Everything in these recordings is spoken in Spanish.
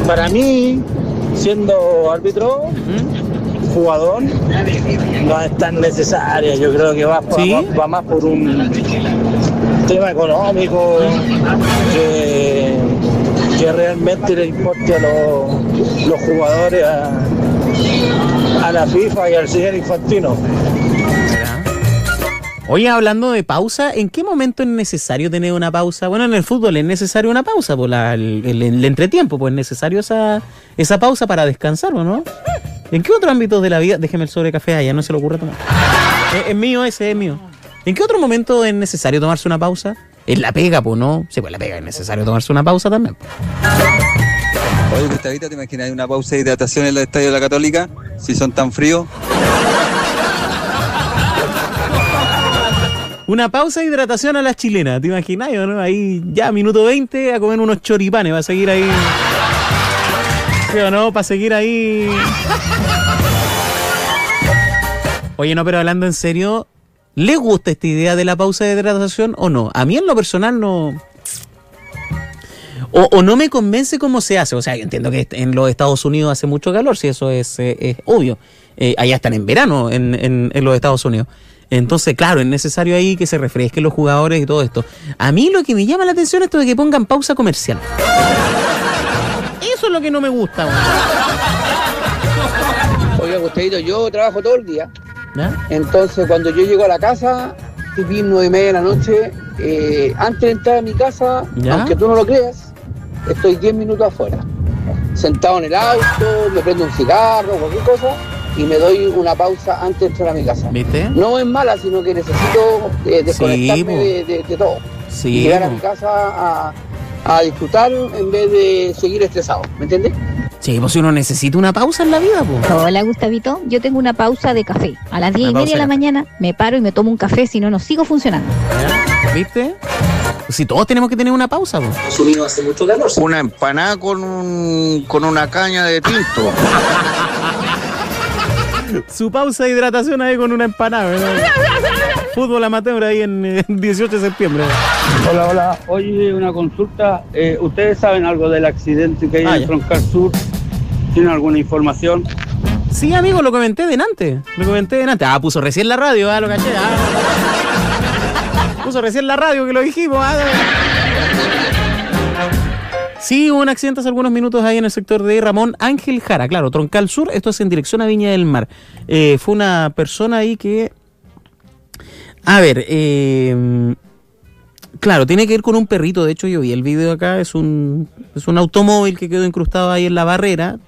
Para mí, siendo árbitro, jugador, no es tan necesaria. Yo creo que va más por un tema económico que realmente le importe a los jugadores, a la FIFA y al señor Infantino. Oye, hablando de pausa, ¿en qué momento es necesario tener una pausa? Bueno, en el fútbol es necesario una pausa, por el entretiempo, pues es necesario esa pausa para descansar, ¿no? ¿En qué otro ámbito de la vida? Déjeme el sobre café allá, no se le ocurre tomar. Es mío, ese es mío. ¿En qué otro momento es necesario tomarse una pausa? En la pega, pues, ¿no? Sí, pues la pega es necesario tomarse una pausa también. Pues. Oye, Gustavito, ¿te imaginas una pausa de hidratación en el estadio de la Católica? Si son tan fríos. Una pausa de hidratación a las chilenas, ¿te imaginas? ¿No? Ahí ya, minuto 20, a comer unos choripanes, va a seguir ahí. ¿Sí o no? Para seguir ahí. Oye, no, pero hablando en serio, ¿les gusta esta idea de la pausa de hidratación o no? A mí en lo personal no. O no me convence cómo se hace. O sea, yo entiendo que en los Estados Unidos hace mucho calor, si eso es obvio. Allá están en verano en los Estados Unidos. Entonces, claro, es necesario ahí que se refresquen los jugadores y todo esto. A mí lo que me llama la atención es esto de que pongan pausa comercial. Eso es lo que no me gusta. Oiga, Gustavito, yo trabajo todo el día. ¿Ya? Entonces, cuando yo llego a la casa, tipo 9:30 de la noche, antes de entrar a mi casa, ¿ya? Aunque tú no lo creas, estoy 10 minutos afuera. Sentado en el auto, me prendo un cigarro, cualquier cosa, y me doy una pausa antes de entrar a mi casa. ¿Viste? No es mala, sino que necesito desconectarme de todo. Sí, y llegar a mi casa a disfrutar en vez de seguir estresado, ¿me entiendes? Sí, pues si uno necesita una pausa en la vida, pues. Hola, Gustavito. Yo tengo una pausa de café. A las 10:30 de la mañana me paro y me tomo un café, si no, no sigo funcionando. ¿Viste? Si todos tenemos que tener una pausa, pues. Asumido hace mucho calor. Una empanada con una caña de tinto. Su pausa de hidratación ahí con una empanada, ¿verdad? Fútbol amateur ahí en 18 de septiembre. Hola. Oye, una consulta. ¿Ustedes saben algo del accidente que hay en Troncal Sur? ¿Tienen alguna información? Sí, amigo, lo comenté delante. Ah, puso recién la radio, lo caché. Puso recién la radio que lo dijimos. Sí, hubo un accidente hace algunos minutos ahí en el sector de Ramón Ángel Jara, claro, Troncal Sur, esto es en dirección a Viña del Mar. Fue una persona ahí que... A ver, claro, tiene que ver con un perrito, de hecho yo vi el video acá, es un automóvil que quedó incrustado ahí en la barrera,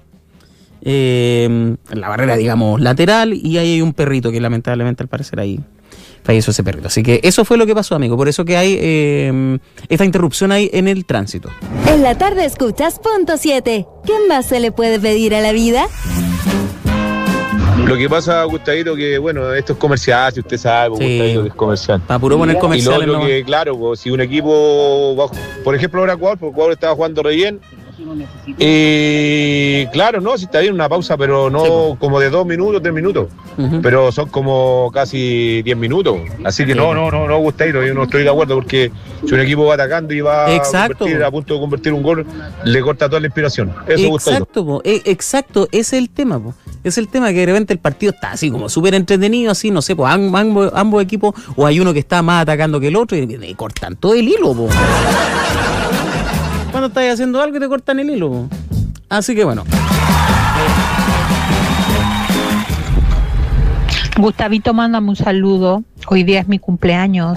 digamos, lateral, y ahí hay un perrito que lamentablemente al parecer ahí falleció ese perrito. Así que eso fue lo que pasó, amigo, por eso que hay esta interrupción ahí en el tránsito. En la tarde escuchas Punto 7. ¿Qué más se le puede pedir a la vida? Lo que pasa, Gustavito, que bueno, esto es comercial, si usted sabe, sí. Gustavito, que es comercial. Para puro poner comercial. Y lo otro que, claro, pues, si un equipo, por ejemplo, ahora Ecuador estaba jugando re bien. Claro, no, si está bien una pausa, pero no sí, como de 2 minutos, 3 minutos. Pero son como casi 10 minutos. Así que no, Gustavito, yo no estoy de acuerdo, porque si un equipo va atacando y va a punto de convertir un gol, le corta toda la inspiración. Eso, Gustavito. Exacto, ese es el tema, po. Es el tema que de repente el partido está así como súper entretenido, así, no sé, pues ambos equipos, o hay uno que está más atacando que el otro y cortan todo el hilo, po. Cuando estás haciendo algo y te cortan el hilo, po. Así que bueno. Gustavito, mándame un saludo. Hoy día es mi cumpleaños.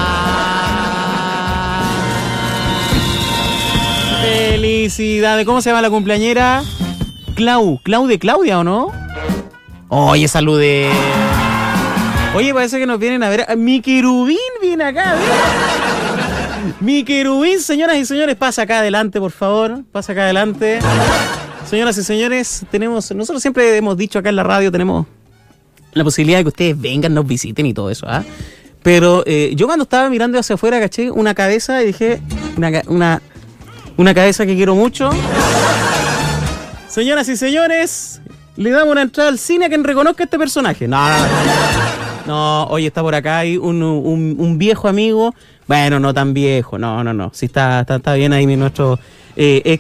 Felicidades. ¿Cómo se llama la cumpleañera? Clau de Claudia, ¿o no? Oye, saludé. Oye, parece que nos vienen a ver. Mi querubín viene acá, ¿ves? Mi querubín, señoras y señores, pasa acá adelante, por favor. Pasa acá adelante. Señoras y señores, nosotros siempre hemos dicho acá en la radio, tenemos la posibilidad de que ustedes vengan, nos visiten y todo eso, ¿ah? Pero yo cuando estaba mirando hacia afuera, caché una cabeza y dije, una cabeza que quiero mucho. Señoras y señores, le damos una entrada al cine a quien reconozca a este personaje. No, hoy está por acá hay un viejo amigo. Bueno, no tan viejo, no. Sí está bien ahí nuestro